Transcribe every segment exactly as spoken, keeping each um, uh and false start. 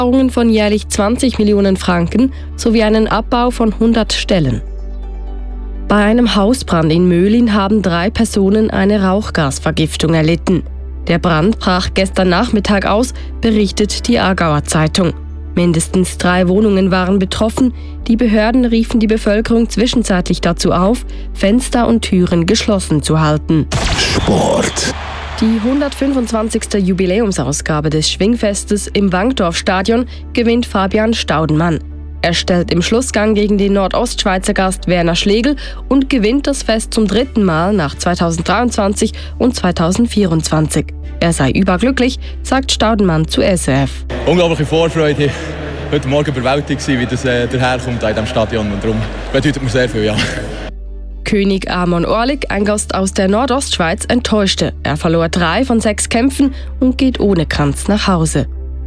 Einsparungen von jährlich zwanzig Millionen Franken sowie einen Abbau von hundert Stellen. Bei einem Hausbrand in Möhlin haben drei Personen eine Rauchgasvergiftung erlitten. Der Brand brach gestern Nachmittag aus, berichtet die Aargauer Zeitung. Mindestens drei Wohnungen waren betroffen. Die Behörden riefen die Bevölkerung zwischenzeitlich dazu auf, Fenster und Türen geschlossen zu halten. Sport. Die hundertfünfundzwanzigste Jubiläumsausgabe des Schwingfestes im Wankdorf-Stadion gewinnt Fabian Staudenmann. Er stellt im Schlussgang gegen den Nordostschweizer Gast Werner Schlegel und gewinnt das Fest zum dritten Mal nach zweitausenddreiundzwanzig und zweitausendvierundzwanzig. Er sei überglücklich, sagt Staudenmann zu S R F. Unglaubliche Vorfreude. Heute Morgen überwältigt gewesen, wie das äh, daherkommt in diesem Stadion. Und darum bedeutet mir sehr viel, ja. König Amon Orlik, ein Gast aus der Nordostschweiz, enttäuschte. Er verlor drei von sechs Kämpfen und geht ohne Kranz nach Hause.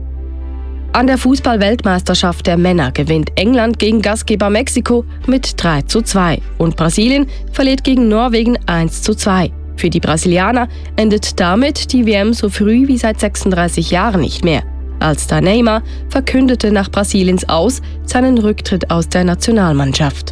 An der Fußball-Weltmeisterschaft der Männer gewinnt England gegen Gastgeber Mexiko mit drei zu zwei und Brasilien verliert gegen Norwegen eins zu zwei. Für die Brasilianer endet damit die W M so früh wie seit sechsunddreißig Jahren nicht mehr. Als da Neymar verkündete nach Brasiliens Aus seinen Rücktritt aus der Nationalmannschaft.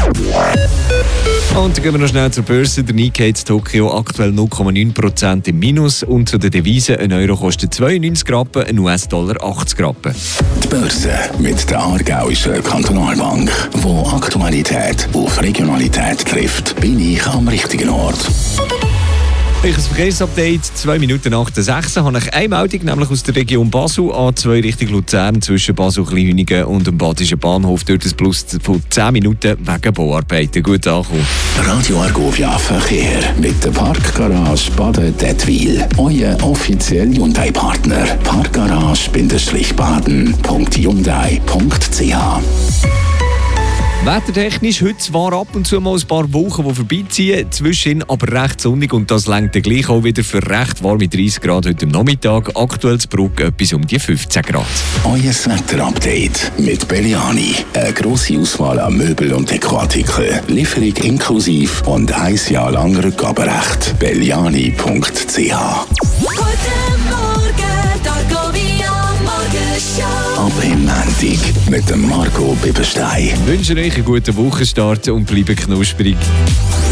Und dann gehen wir noch schnell zur Börse. Der Nikkei in Tokio aktuell null Komma neun Prozent im Minus. Und zu den Devisen: ein Euro kostet zweiundneunzig Rappen, ein U S-Dollar achtzig Rappen. Die Börse mit der Aargauischen Kantonalbank, wo Aktualität auf Regionalität trifft, bin ich am richtigen Ort. Ich ein Verkehrsupdate, zwei Minuten nach der sechs habe ich eine Meldung, nämlich aus der Region Basel, A zwei Richtung Luzern, zwischen Basel-Kleinhünigen und dem Badischen Bahnhof, dort ein Plus von zehn Minuten wegen Bauarbeiten. Gut angekommen. Radio Argovia Verkehr mit der Parkgarage Baden-Dettwil. Euer offizieller Hyundai-Partner. Parkgarage-baden punkt hyundai punkt c h. Wettertechnisch heute zwar ab und zu mal ein paar Wochen, die vorbeiziehen, zwischendrin aber recht sonnig und das reicht dann gleich auch wieder für recht warme dreißig Grad heute am Nachmittag. Aktuell zu Bruck etwas um die fünfzehn Grad. Euer Wetterupdate mit Belliani. Eine grosse Auswahl an Möbel und Dekoartikeln. Lieferung inklusive und ein Jahr lang Rückgaberecht. belliani punkt c h. Ab im Montag mit dem Marco Bibberstein. Ich wünsche euch einen guten Wochenstart und bleibt knusprig.